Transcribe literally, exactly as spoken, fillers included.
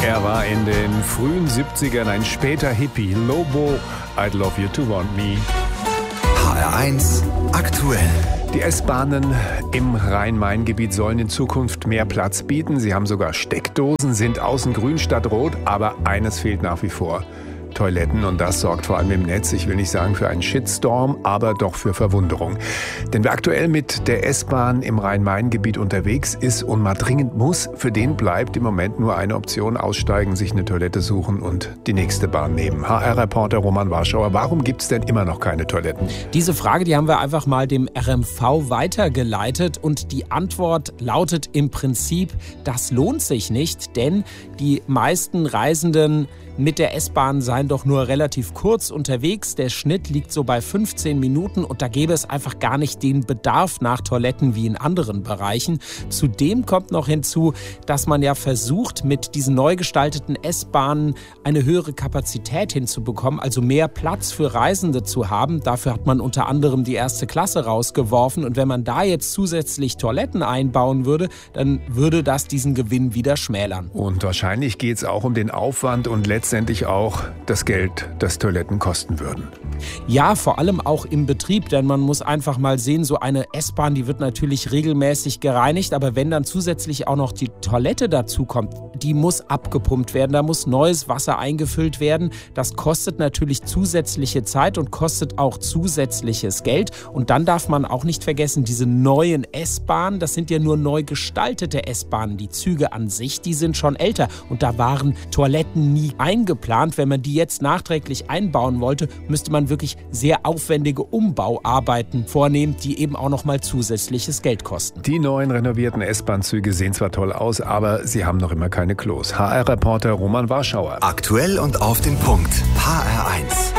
Er war in den frühen siebzigern ein später Hippie. Lobo, I'd Love You to Want Me. H R eins aktuell. Die S-Bahnen im Rhein-Main-Gebiet sollen in Zukunft mehr Platz bieten. Sie haben sogar Steckdosen, sind außen grün statt rot. Aber eines fehlt nach wie vor: Toiletten. Und das sorgt vor allem im Netz, ich will nicht sagen für einen Shitstorm, aber doch für Verwunderung. Denn wer aktuell mit der S-Bahn im Rhein-Main-Gebiet unterwegs ist und mal dringend muss, für den bleibt im Moment nur eine Option: aussteigen, sich eine Toilette suchen und die nächste Bahn nehmen. H R-Reporter Roman Warschauer, warum gibt es denn immer noch keine Toiletten? Diese Frage, die haben wir einfach mal dem R M V weitergeleitet und die Antwort lautet im Prinzip: Das lohnt sich nicht, denn die meisten Reisenden mit der S-Bahn seien doch nur relativ kurz unterwegs. Der Schnitt liegt so bei fünfzehn Minuten und da gäbe es einfach gar nicht den Bedarf nach Toiletten wie in anderen Bereichen. Zudem kommt noch hinzu, dass man ja versucht, mit diesen neu gestalteten S-Bahnen eine höhere Kapazität hinzubekommen, also mehr Platz für Reisende zu haben. Dafür hat man unter anderem die erste Klasse rausgeworfen und wenn man da jetzt zusätzlich Toiletten einbauen würde, dann würde das diesen Gewinn wieder schmälern. Und wahrscheinlich geht es auch um den Aufwand und letztendlich auch das Geld, das Toiletten kosten würden. Ja, vor allem auch im Betrieb, denn man muss einfach mal sehen, so eine S-Bahn, die wird natürlich regelmäßig gereinigt, aber wenn dann zusätzlich auch noch die Toilette dazu kommt, die muss abgepumpt werden, da muss neues Wasser eingefüllt werden. Das kostet natürlich zusätzliche Zeit und kostet auch zusätzliches Geld. Und dann darf man auch nicht vergessen, diese neuen S-Bahnen, das sind ja nur neu gestaltete S-Bahnen. Die Züge an sich, die sind schon älter und da waren Toiletten nie eingeplant. Wenn man die jetzt nachträglich einbauen wollte, müsste man wirklich sehr aufwendige Umbauarbeiten vornehmen, die eben auch noch mal zusätzliches Geld kosten. Die neuen renovierten S-Bahn-Züge sehen zwar toll aus, aber sie haben noch immer keine Klos. H R-Reporter Roman Warschauer. Aktuell und auf den Punkt. H R eins.